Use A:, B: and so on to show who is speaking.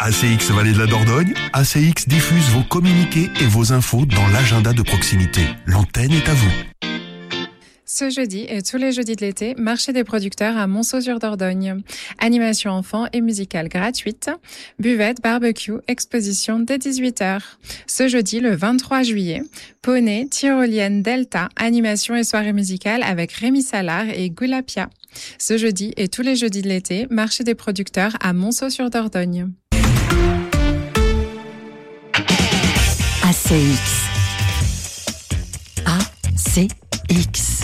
A: ACX Vallée de la Dordogne, ACX diffuse vos communiqués et vos infos dans l'agenda de proximité. L'antenne est à vous.
B: Ce jeudi et tous les jeudis de l'été, marché des producteurs à Monceau-sur-Dordogne. Animation enfants et musicale gratuite. Buvette, barbecue, exposition dès 18h. Ce jeudi, le 23 juillet, poney, tyrolienne, delta, animation et soirée musicale avec Rémi Salard et Gulapia. Ce jeudi et tous les jeudis de l'été, marché des producteurs à Monceau-sur-Dordogne.
C: ACX. ACX.